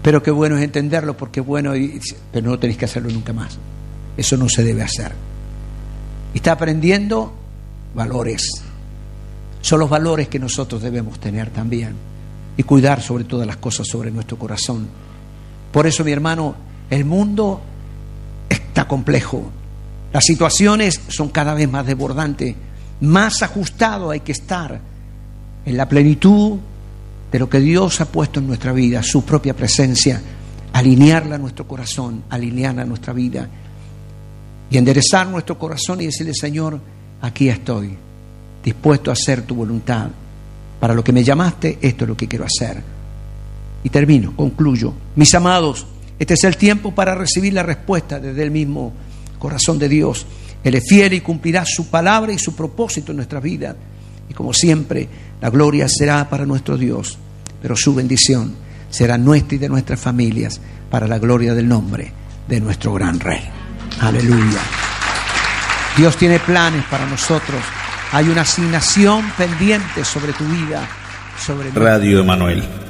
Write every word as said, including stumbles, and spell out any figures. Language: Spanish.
pero qué bueno es entenderlo, porque es bueno, y, pero no tenéis que hacerlo nunca más. Eso no se debe hacer. Y está aprendiendo valores. Son los valores que nosotros debemos tener también y cuidar sobre todas las cosas sobre nuestro corazón. Por eso, mi hermano, el mundo está complejo. Las situaciones son cada vez más desbordantes. Más ajustado hay que estar en la plenitud de lo que Dios ha puesto en nuestra vida, su propia presencia, alinearla a nuestro corazón, alinearla a nuestra vida y enderezar nuestro corazón y decirle: Señor, aquí estoy, dispuesto a hacer tu voluntad. Para lo que me llamaste, esto es lo que quiero hacer. Y termino, concluyo. Mis amados, este es el tiempo para recibir la respuesta desde el mismo corazón de Dios. Él es fiel y cumplirá su palabra y su propósito en nuestra vida. Y como siempre, la gloria será para nuestro Dios, pero su bendición será nuestra y de nuestras familias, para la gloria del nombre de nuestro gran Rey. Aleluya. Dios tiene planes para nosotros. Hay una asignación pendiente sobre tu vida, sobre Radio Emanuel.